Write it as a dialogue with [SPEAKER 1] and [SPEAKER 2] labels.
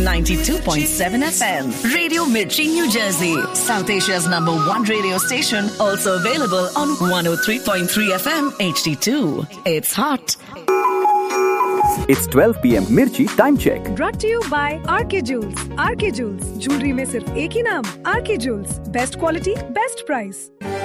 [SPEAKER 1] 92.7 FM. Radio Mirchi, New Jersey. South Asia's #1 radio station. Also available on 103.3 FM HD2. It's hot.
[SPEAKER 2] It's 12 p.m. Mirchi time check.
[SPEAKER 3] Brought to you by RK Jewels. RK Jewels. Jewelry में सिर्फ एक ही नाम RK Jewels. Best quality, best price.